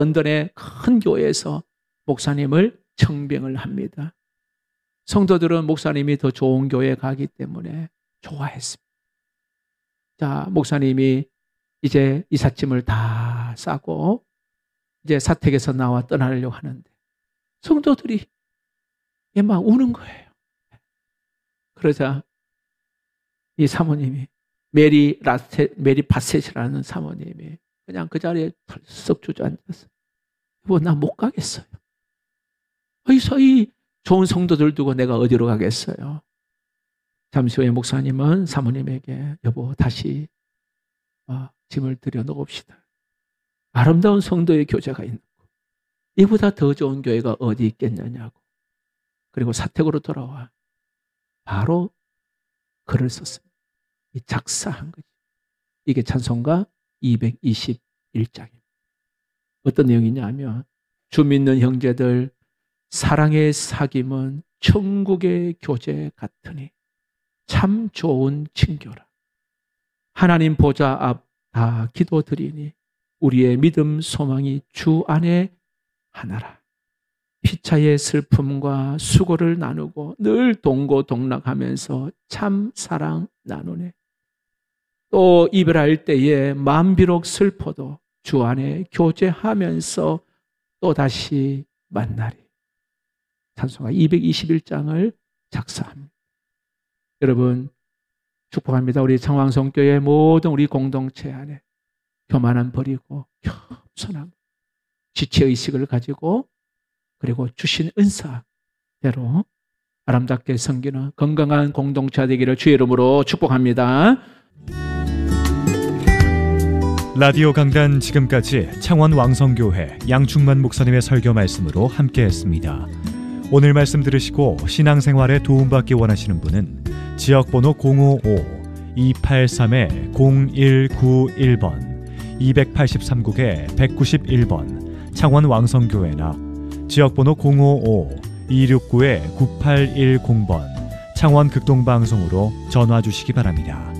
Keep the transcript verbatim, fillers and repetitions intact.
런던의 큰 교회에서 목사님을 청빙을 합니다. 성도들은 목사님이 더 좋은 교회에 가기 때문에 좋아했습니다. 자, 목사님이 이제 이삿짐을 다 싸고 이제 사택에서 나와 떠나려고 하는데 성도들이 막 우는 거예요. 그러자 이 사모님이 메리 라테, 메리 바셋이라는 사모님이 그냥 그 자리에 털썩 주저앉았어요. 뭐 나 못 가겠어요. 이 사이 좋은 성도들 두고 내가 어디로 가겠어요. 잠시 후에 목사님은 사모님에게 여보 다시 어, 짐을 들여놓읍시다. 아름다운 성도의 교제가 있는 거. 이보다 더 좋은 교회가 어디 있겠느냐고. 그리고 사택으로 돌아와 바로 글을 썼습니다. 이 작사한 거죠. 이게 찬송가 이백이십일 장입니다. 어떤 내용이냐 하면 주 믿는 형제들 사랑의 사귐은 천국의 교제 같으니 참 좋은 친교라. 하나님 보좌 앞 다 기도드리니 우리의 믿음 소망이 주 안에 하나라. 피차의 슬픔과 수고를 나누고 늘 동고동락하면서 참 사랑 나누네. 또 이별할 때에 마음 비록 슬퍼도 주 안에 교제하면서 또다시 만나리. 찬송가 이백이십일 장을 작사합니다. 여러분 축복합니다. 우리 청왕성교회 모든 우리 공동체 안에 교만함 버리고 겸손함, 지체의식을 가지고 그리고 주신 은사대로 아름답게 섬기는 건강한 공동체 되기를 주의 이름으로 축복합니다. 라디오 강단 지금까지 창원 왕성교회 양충만 목사님의 설교 말씀으로 함께했습니다. 오늘 말씀 들으시고 신앙생활에 도움받기 원하시는 분은 지역번호 공오오 이팔삼 공일구일 번 이백팔십삼 국에 백구십일 번 창원 왕성교회나 지역번호 공오오 이육구 구팔일공 번 창원 극동방송으로 전화 주시기 바랍니다.